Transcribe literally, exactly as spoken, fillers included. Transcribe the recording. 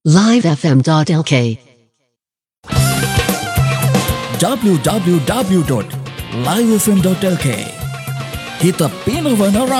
live f m dot l k w w w dot live f m dot l k. Kita pinakawanara